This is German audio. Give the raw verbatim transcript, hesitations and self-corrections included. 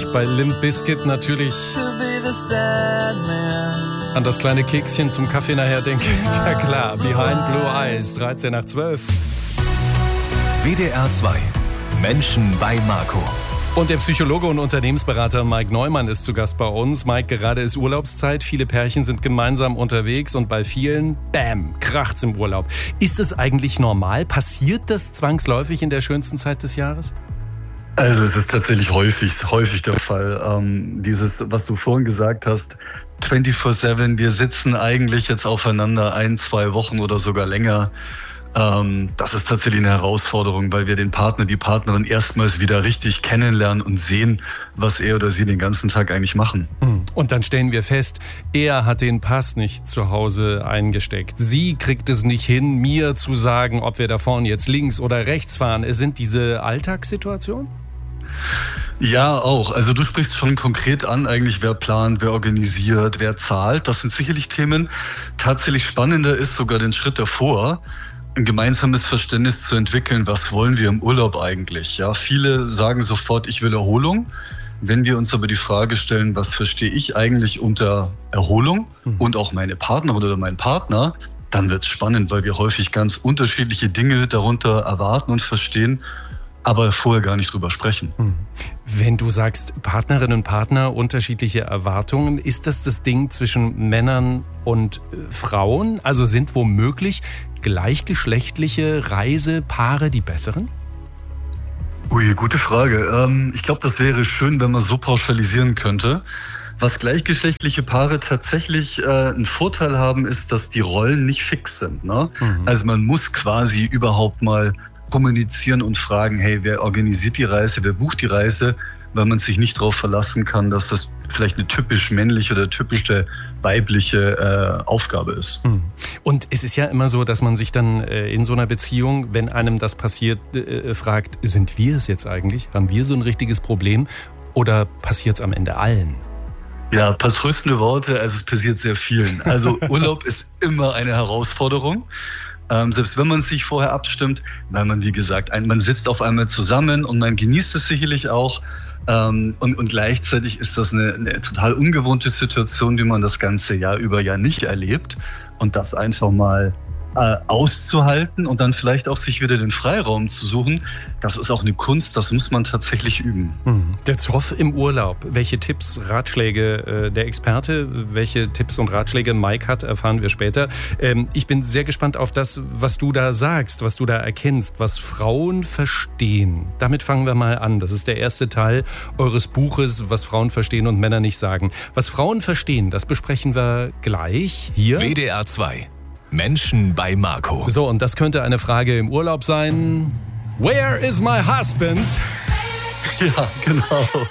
bei Limp Bizkit natürlich an das kleine Kekschen zum Kaffee nachher denke, ist ja klar. Behind Blue Eyes, dreizehn nach zwölf. W D R zwei. Menschen bei Marco. Und der Psychologe und Unternehmensberater Mike Neumann ist zu Gast bei uns. Mike, gerade ist Urlaubszeit, viele Pärchen sind gemeinsam unterwegs und bei vielen, bam, kracht's im Urlaub. Ist es eigentlich normal? Passiert das zwangsläufig in der schönsten Zeit des Jahres? Also es ist tatsächlich häufig, häufig der Fall. Ähm, dieses, was du vorhin gesagt hast, vierundzwanzig sieben, wir sitzen eigentlich jetzt aufeinander ein, zwei Wochen oder sogar länger. Ähm, das ist tatsächlich eine Herausforderung, weil wir den Partner, die Partnerin erstmals wieder richtig kennenlernen und sehen, was er oder sie den ganzen Tag eigentlich machen. Und dann stellen wir fest, er hat den Pass nicht zu Hause eingesteckt. Sie kriegt es nicht hin, mir zu sagen, ob wir da vorne jetzt links oder rechts fahren. Es sind diese Alltagssituationen? Ja, auch. Also du sprichst schon konkret an, eigentlich wer plant, wer organisiert, wer zahlt. Das sind sicherlich Themen. Tatsächlich spannender ist sogar den Schritt davor, ein gemeinsames Verständnis zu entwickeln, was wollen wir im Urlaub eigentlich. Ja, viele sagen sofort, ich will Erholung. Wenn wir uns aber die Frage stellen, was verstehe ich eigentlich unter Erholung mhm. und auch meine Partnerin oder mein Partner, dann wird es spannend, weil wir häufig ganz unterschiedliche Dinge darunter erwarten und verstehen, aber vorher gar nicht drüber sprechen. Wenn du sagst, Partnerinnen und Partner, unterschiedliche Erwartungen, ist das das Ding zwischen Männern und Frauen? Also sind womöglich gleichgeschlechtliche Reisepaare die besseren? Ui, gute Frage. Ähm, ich glaube, das wäre schön, wenn man so pauschalisieren könnte. Was gleichgeschlechtliche Paare tatsächlich äh, einen Vorteil haben, ist, dass die Rollen nicht fix sind. Ne? Mhm. Also man muss quasi überhaupt mal kommunizieren und fragen, hey, wer organisiert die Reise, wer bucht die Reise, weil man sich nicht darauf verlassen kann, dass das vielleicht eine typisch männliche oder typische weibliche äh, Aufgabe ist. Und es ist ja immer so, dass man sich dann äh, in so einer Beziehung, wenn einem das passiert, äh, fragt, sind wir es jetzt eigentlich? Haben wir so ein richtiges Problem oder passiert es am Ende allen? Ja, paar tröstende Worte, also es passiert sehr vielen. Also Urlaub ist immer eine Herausforderung. Ähm, selbst wenn man sich vorher abstimmt, weil man, wie gesagt, ein, man sitzt auf einmal zusammen und man genießt es sicherlich auch. Ähm, und, und gleichzeitig ist das eine, eine total ungewohnte Situation, die man das ganze Jahr über ja nicht erlebt. Und das einfach mal äh, auszuhalten und dann vielleicht auch sich wieder den Freiraum zu suchen, das ist auch eine Kunst, das muss man tatsächlich üben. Der Zoff im Urlaub. Welche Tipps, Ratschläge äh, der Experte, welche Tipps und Ratschläge Mike hat, erfahren wir später. Ähm, ich bin sehr gespannt auf das, was du da sagst, was du da erkennst, was Frauen verstehen. Damit fangen wir mal an. Das ist der erste Teil eures Buches, was Frauen verstehen und Männer nicht sagen. Was Frauen verstehen, das besprechen wir gleich hier. W D R zwei. Menschen bei Marco. So, und das könnte eine Frage im Urlaub sein. Where is my husband? Ja, genau.